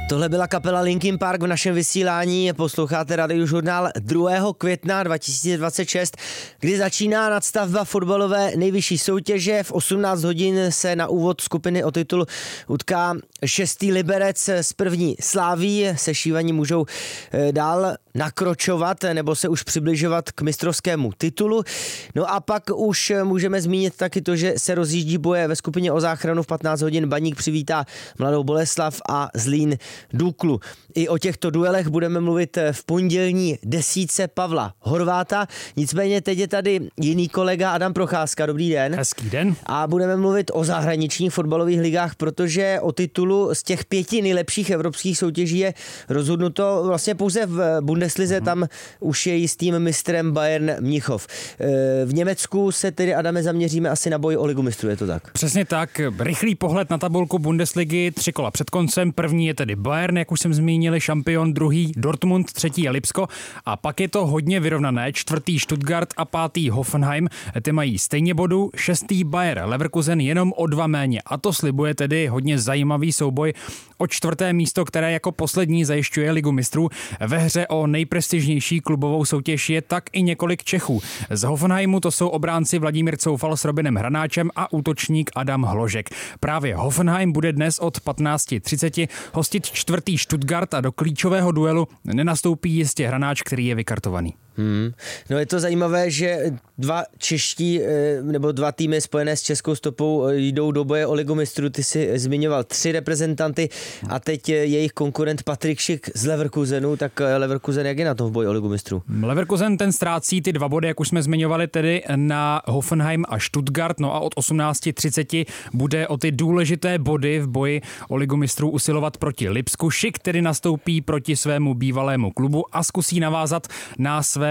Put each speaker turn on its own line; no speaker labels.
Tohle byla kapela Linkin Park v našem vysílání. Posloucháte Radiožurnál 2. května 2026, kdy začíná nadstavba fotbalové nejvyšší soutěže. V 18 hodin se na úvod skupiny o titul utká 6. Liberec s první Slaví. Sešívaní můžou dál nakročovat nebo se už přibližovat k mistrovskému titulu. No a pak už můžeme zmínit taky to, že se rozjíždí boje ve skupině o záchranu. V 15 hodin Baník přivítá Mladou Boleslav a Zlín Duklu. I o těchto duelech budeme mluvit v pondělní desítce Pavla Horváta. Nicméně teď je tady jiný kolega Adam Procházka. Dobrý den.
Hezký den.
A budeme mluvit o zahraničních fotbalových ligách, protože o titulu z těch 5 nejlepších evropských soutěží je rozhodnuto vlastně pouze v Bundeslize. Tam už je jistým mistrem Bayern Mnichov. V Německu se tedy, Adame, zaměříme asi na boj o ligu mistrů, je to tak?
Přesně tak. Rychlý pohled na tabulku Bundesligy, 3 kola před koncem. První je tedy Bayern, jak už jsem zmínili, šampion, druhý Dortmund, třetí je Lipsko a pak je to hodně vyrovnané. 4. Stuttgart a 5. Hoffenheim. Ty mají stejně bodů. 6. Bayer Leverkusen jenom o 2 méně. A to slibuje tedy hodně zajímavý souboj o 4. místo, které jako poslední zajišťuje ligu mistrů. Ve hře o nejprestižnější klubovou soutěž je tak i několik Čechů. Z Hoffenheimu to jsou obránci Vladimír Coufal s Robinem Hranáčem a útočník Adam Hložek. Právě Hoffenheim bude dnes od 15:30 hostit 4. Stuttgart a do klíčového duelu nenastoupí jistě Hranáč, který je vykartovaný.
No je to zajímavé, že 2 čeští nebo 2 týmy spojené s českou stopou jdou do boje o ligu mistrů. Ty si zmiňoval 3 reprezentanty a teď jejich konkurent Patrik Schick z Leverkusenu. Tak Leverkusen, jak je na tom v boji o ligu mistrů?
Leverkusen ten ztrácí ty 2 body, jak už jsme zmiňovali, tedy na Hoffenheim a Stuttgart. No a od 18:30 bude o ty důležité body v boji o ligu mistrů usilovat proti Lipsku. Schick tedy nastoupí proti svému bývalému klubu a zkusí navázat na své